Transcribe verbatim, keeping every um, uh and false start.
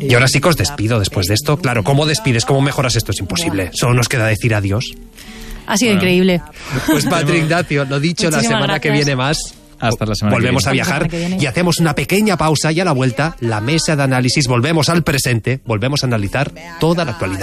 Y ahora sí que os despido después de esto. Claro, ¿cómo despides? ¿Cómo mejoras esto? Es imposible. Solo nos queda decir adiós. Ha sido Bueno. increíble. Pues Patri Ignacio, lo dicho, la Muchísimas semana gracias. que viene más. Hasta la semana Volvemos que a viene. viajar Hasta la semana que viene. y hacemos una pequeña pausa y a la vuelta, la mesa de análisis, volvemos al presente, volvemos a analizar toda la actualidad.